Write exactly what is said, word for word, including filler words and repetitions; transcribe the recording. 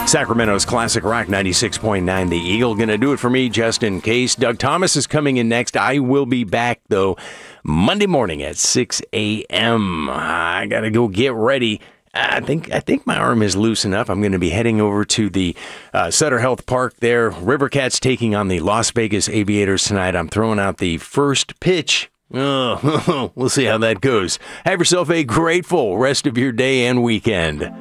Sacramento's Classic Rock ninety-six point nine, The Eagle. Gonna do it for me just in case. Doug Thomas is coming in next. I will be back, though, Monday morning at six a.m. I gotta go get ready. I think I think my arm is loose enough. I'm going to be heading over to the uh, Sutter Health Park there. River Cats taking on the Las Vegas Aviators tonight. I'm throwing out the first pitch. Oh, we'll see how that goes. Have yourself a grateful rest of your day and weekend.